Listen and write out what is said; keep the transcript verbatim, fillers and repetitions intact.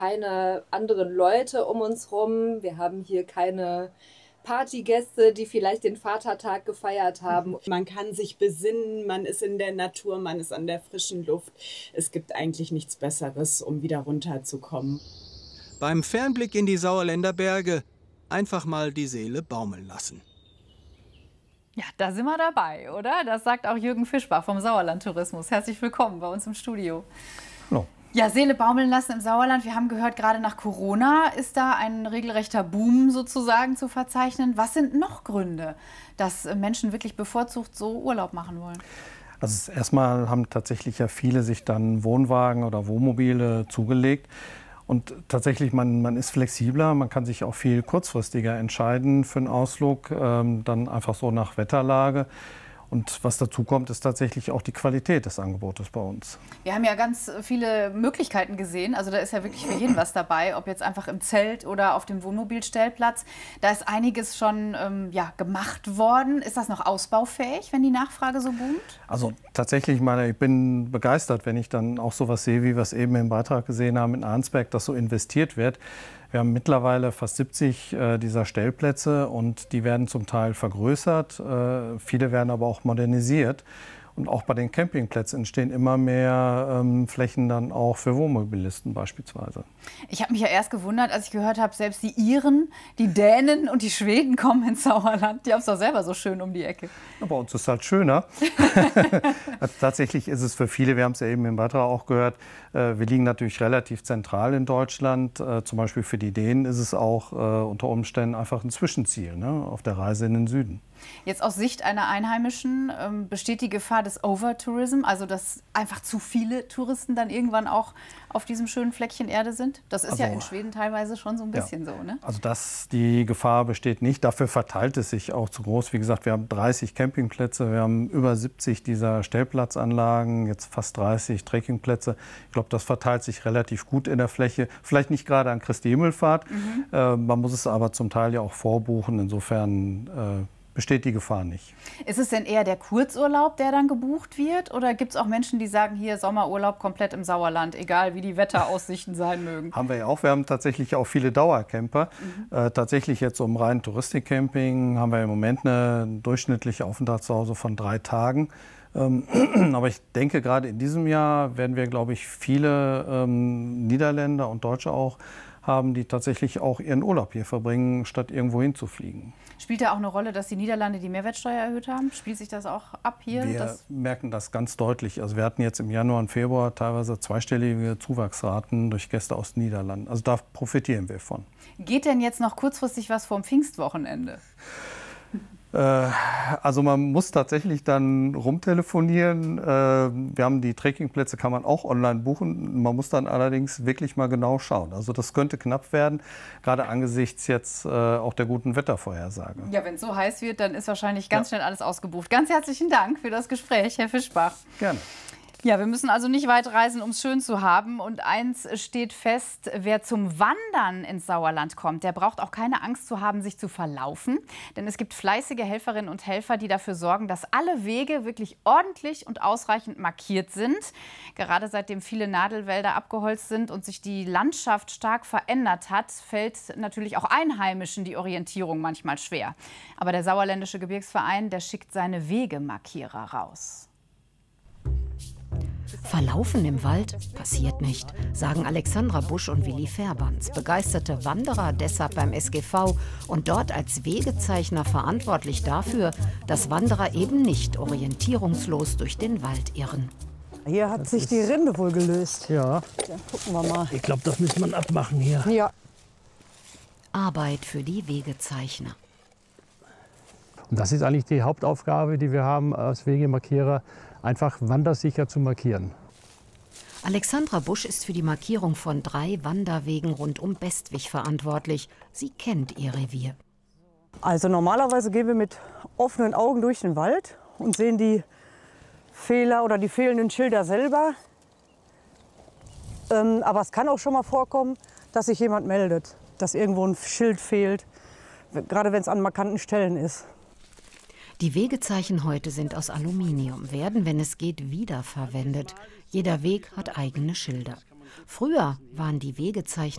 keine anderen Leute um uns rum. Wir haben hier keine Partygäste, die vielleicht den Vatertag gefeiert haben. Man kann sich besinnen, man ist in der Natur, man ist an der frischen Luft. Es gibt eigentlich nichts Besseres, um wieder runterzukommen. Beim Fernblick in die Sauerländer Berge einfach mal die Seele baumeln lassen. Ja, da sind wir dabei, oder? Das sagt auch Jürgen Fischbach vom Sauerland Tourismus. Herzlich willkommen bei uns im Studio. Hallo. Ja, Seele baumeln lassen im Sauerland. Wir haben gehört, gerade nach Corona ist da ein regelrechter Boom sozusagen zu verzeichnen. Was sind noch Gründe, dass Menschen wirklich bevorzugt so Urlaub machen wollen? Also erstmal haben tatsächlich ja viele sich dann Wohnwagen oder Wohnmobile zugelegt. Und tatsächlich, man, man ist flexibler, man kann sich auch viel kurzfristiger entscheiden für einen Ausflug, ähm, dann einfach so nach Wetterlage. Und was dazu kommt, ist tatsächlich auch die Qualität des Angebotes bei uns. Wir haben ja ganz viele Möglichkeiten gesehen. Also da ist ja wirklich für jeden was dabei, ob jetzt einfach im Zelt oder auf dem Wohnmobilstellplatz. Da ist einiges schon ähm, ja, gemacht worden. Ist das noch ausbaufähig, wenn die Nachfrage so boomt? Also tatsächlich, meine, ich bin begeistert, wenn ich dann auch sowas sehe, wie wir es eben im Beitrag gesehen haben in Arnsberg, dass so investiert wird. Wir haben mittlerweile fast siebzig äh, dieser Stellplätze und die werden zum Teil vergrößert. Äh, viele werden aber auch modernisiert. Und auch bei den Campingplätzen entstehen immer mehr ähm, Flächen dann auch für Wohnmobilisten beispielsweise. Ich habe mich ja erst gewundert, als ich gehört habe, selbst die Iren, die Dänen und die Schweden kommen ins Sauerland. Die haben es doch selber so schön um die Ecke. Ja, bei uns ist es halt schöner. Tatsächlich ist es für viele, wir haben es ja eben im Beitrag auch gehört, äh, wir liegen natürlich relativ zentral in Deutschland. Äh, zum Beispiel für die Dänen ist es auch äh, unter Umständen einfach ein Zwischenziel, ne, auf der Reise in den Süden. Jetzt aus Sicht einer Einheimischen ähm, besteht die Gefahr des Overtourism, also dass einfach zu viele Touristen dann irgendwann auch auf diesem schönen Fleckchen Erde sind? Das ist also, ja in Schweden teilweise schon so ein bisschen ja, so, ne? Also das, die Gefahr besteht nicht. Dafür verteilt es sich auch zu groß. Wie gesagt, wir haben dreißig Campingplätze, wir haben über siebzig dieser Stellplatzanlagen, jetzt fast dreißig Trekkingplätze. Ich glaube, das verteilt sich relativ gut in der Fläche. Vielleicht nicht gerade an Christi Himmelfahrt. Mhm. Äh, man muss es aber zum Teil ja auch vorbuchen. Insofern äh, besteht die Gefahr nicht. Ist es denn eher der Kurzurlaub, der dann gebucht wird? Oder gibt es auch Menschen, die sagen, hier Sommerurlaub komplett im Sauerland, egal wie die Wetteraussichten sein mögen? Haben wir ja auch. Wir haben tatsächlich auch viele Dauercamper. Mhm. Äh, tatsächlich jetzt um rein Touristikcamping haben wir im Moment eine durchschnittliche Aufenthaltsdauer von drei Tagen. Ähm, aber ich denke, gerade in diesem Jahr werden wir, glaube ich, viele ähm, Niederländer und Deutsche auch haben, die tatsächlich auch ihren Urlaub hier verbringen, statt irgendwo hinzufliegen. Spielt da auch eine Rolle, dass die Niederlande die Mehrwertsteuer erhöht haben? Spielt sich das auch ab hier? Wir das merken das ganz deutlich. Also wir hatten jetzt im Januar und Februar teilweise zweistellige Zuwachsraten durch Gäste aus den Niederlanden. Also da profitieren wir von. Geht denn jetzt noch kurzfristig was vorm Pfingstwochenende? Also man muss tatsächlich dann rumtelefonieren. Wir haben die Trekkingplätze, kann man auch online buchen. Man muss dann allerdings wirklich mal genau schauen. Also das könnte knapp werden, gerade angesichts jetzt auch der guten Wettervorhersage. Ja, wenn es so heiß wird, dann ist wahrscheinlich ganz ja. schnell alles ausgebucht. Ganz herzlichen Dank für das Gespräch, Herr Fischbach. Gerne. Ja, wir müssen also nicht weit reisen, um es schön zu haben. Und eins steht fest, wer zum Wandern ins Sauerland kommt, der braucht auch keine Angst zu haben, sich zu verlaufen. Denn es gibt fleißige Helferinnen und Helfer, die dafür sorgen, dass alle Wege wirklich ordentlich und ausreichend markiert sind. Gerade seitdem viele Nadelwälder abgeholzt sind und sich die Landschaft stark verändert hat, fällt natürlich auch Einheimischen die Orientierung manchmal schwer. Aber der Sauerländische Gebirgsverein, der schickt seine Wegemarkierer raus. Verlaufen im Wald passiert nicht, sagen Alexandra Busch und Willi Fährbanz, begeisterte Wanderer deshalb beim S G V und dort als Wegezeichner verantwortlich dafür, dass Wanderer eben nicht orientierungslos durch den Wald irren. Hier hat das sich die Rinde wohl gelöst. Ja. Ja, gucken wir mal. Ich glaube, das müssen wir abmachen hier. Ja. Arbeit für die Wegezeichner. Und das ist eigentlich die Hauptaufgabe, die wir haben als Wegemarkierer, einfach wandersicher zu markieren. Alexandra Busch ist für die Markierung von drei Wanderwegen rund um Bestwig verantwortlich. Sie kennt ihr Revier. Also normalerweise gehen wir mit offenen Augen durch den Wald und sehen die Fehler oder die fehlenden Schilder selber. Ähm, aber es kann auch schon mal vorkommen, dass sich jemand meldet, dass irgendwo ein Schild fehlt, gerade wenn es an markanten Stellen ist. Die Wegezeichen heute sind aus Aluminium, werden, wenn es geht, wiederverwendet. Jeder Weg hat eigene Schilder. Früher waren die Wegezeichen